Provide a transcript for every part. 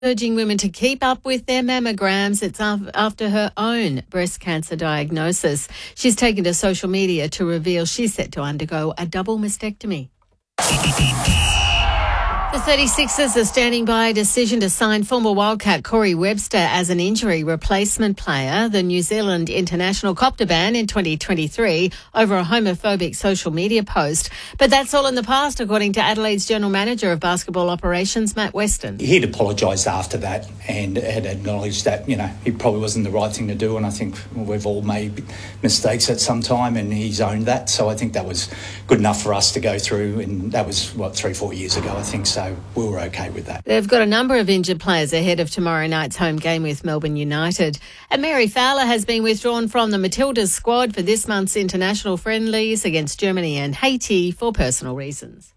urging women to keep up with their mammograms. It's after her own breast cancer diagnosis. She's taken to social media to reveal she's set to undergo a double mastectomy. The 36ers are standing by a decision to sign former Wildcat Corey Webster as an injury replacement player. The New Zealand international copped a ban in 2023 over a homophobic social media post. But that's all in the past, according to Adelaide's General Manager of Basketball Operations, Matt Weston. He'd apologised after that and had acknowledged that, it probably wasn't the right thing to do. And I think we've all made mistakes at some time and he's owned that. So I think that was good enough for us to go through. And that was, 3-4 years ago, I think. So we were okay with that. They've got a number of injured players ahead of tomorrow night's home game with Melbourne United. And Mary Fowler has been withdrawn from the Matildas squad for this month's international friendlies against Germany and Haiti for personal reasons.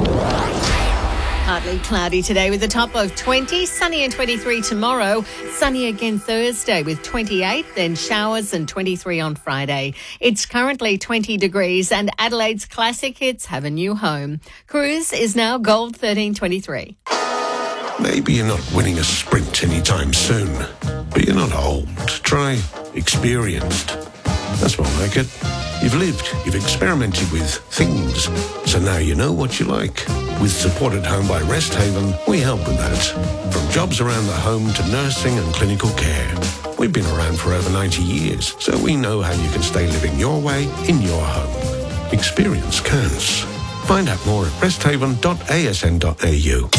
Partly cloudy today with a top of 20, sunny and 23 tomorrow, sunny again Thursday with 28, then showers and 23 on Friday. It's currently 20 degrees and Adelaide's classic hits have a new home. Cruise is now Gold 1323. Maybe you're not winning a sprint anytime soon, but you're not old. Try experienced. That's more like it. You've lived, you've experimented with things, so now you know what you like. With Support at Home by Rest Haven, we help with that. From jobs around the home to nursing and clinical care. We've been around for over 90 years, so we know how you can stay living your way in your home. Experience counts. Find out more at resthaven.asn.au.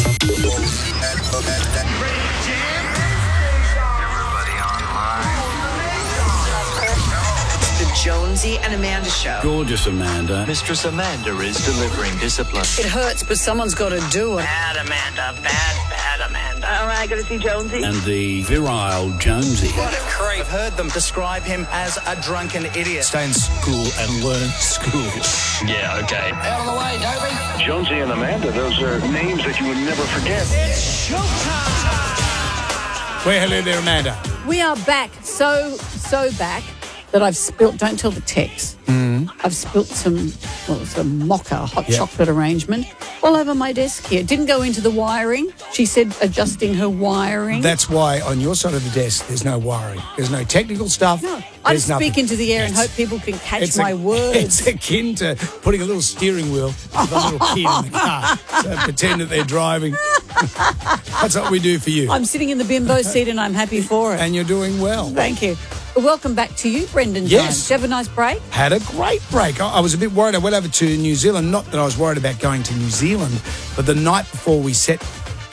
Jonesy and Amanda Show. Gorgeous Amanda. Mistress Amanda is delivering discipline. It hurts, but someone's got to do it. Bad Amanda, bad Amanda. All right, got to see Jonesy. And the virile Jonesy. What a creep. I've heard them describe him as a drunken idiot. Stay in school and learn school. Yeah, okay. Out of the way, Toby. Jonesy and Amanda, those are names that you would never forget. It's showtime. Well, hello there, Amanda. We are back, so back that I've spilt, don't tell the Tex, I've spilt some mocha hot chocolate arrangement all over my desk here. Didn't go into the wiring. She said adjusting her wiring. That's why on your side of the desk there's no wiring. There's no technical stuff. No, I just speak into the air and hope people can catch my words. It's akin to putting a little steering wheel with a little kid in the car. So pretend that they're driving. That's what we do for you. I'm sitting in the bimbo seat and I'm happy for it. And you're doing well. Thank you. Welcome back to you, Brendan Jones. Yes. Did you have a nice break? Had a great break. I was a bit worried. I went over to New Zealand. Not that I was worried about going to New Zealand, but the night before we set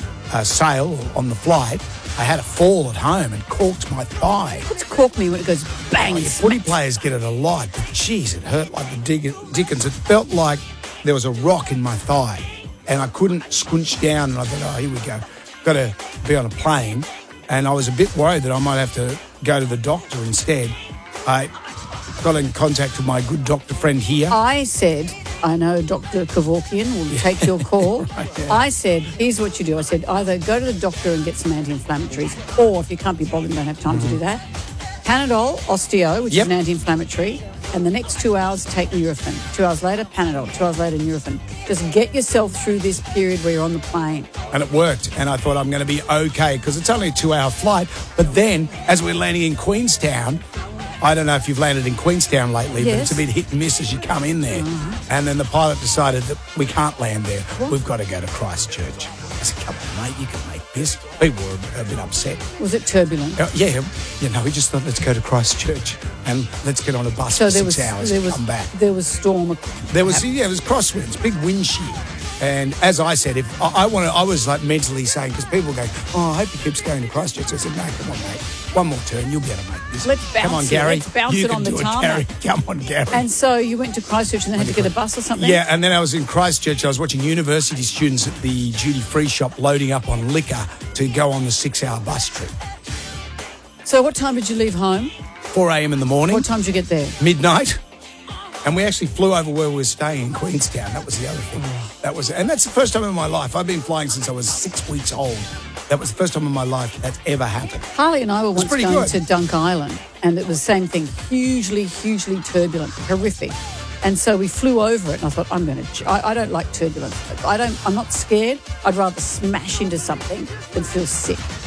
sail on the flight, I had a fall at home and corked my thigh. What's cork me when it goes bang? Your footy players get it a lot, but geez, it hurt like the dickens. It felt like there was a rock in my thigh and I couldn't squinch down, and I thought, here we go. Got to be on a plane. And I was a bit worried that I might have to go to the doctor instead. I got in contact with my good doctor friend here. I said, I know Dr. Kevorkian will take your call. Right, yeah. I said, here's what you do. I said, either go to the doctor and get some anti-inflammatories, or if you can't be bothered and don't have time to do that, Panadol, Osteo, which is an anti-inflammatory, and the next 2 hours, take Nurofen. 2 hours later, Panadol. 2 hours later, Nurofen. Just get yourself through this period where you're on the plane. And it worked, and I thought I'm going to be okay, because it's only a 2-hour flight. But then, as we're landing in Queenstown, I don't know if you've landed in Queenstown lately, but it's a bit hit and miss as you come in there. And then the pilot decided that we can't land there. What? We've got to go to Christchurch. I said, come on, mate, you can make this. People were a bit upset. Was it turbulent? We just thought, let's go to Christchurch and let's get on a bus for 6 hours and come back. There was storm. There was crosswinds, big wind shear. And as I said, if I was like mentally saying, because people go, I hope he keeps going to Christchurch. I said, no, come on, mate. One more turn, you'll be able to make this. Let's bounce Come on, Gary. Let's bounce you it on the tarmac. Gary. Come on, Gary. And so you went to Christchurch and then had to get a bus or something? Yeah, and then I was in Christchurch. I was watching university students at the duty-free shop loading up on liquor to go on the 6-hour bus trip. So what time did you leave home? 4 a.m. in the morning. What time did you get there? Midnight. And we actually flew over where we were staying in Queenstown. That was the other thing. And that's the first time in my life. I've been flying since I was 6 weeks old. That was the first time in my life that's ever happened. Harley and I were once going to Dunk Island, and it was the same thing. Hugely, hugely turbulent, horrific. And so we flew over it, and I thought, I don't like turbulence. I'm not scared. I'd rather smash into something than feel sick.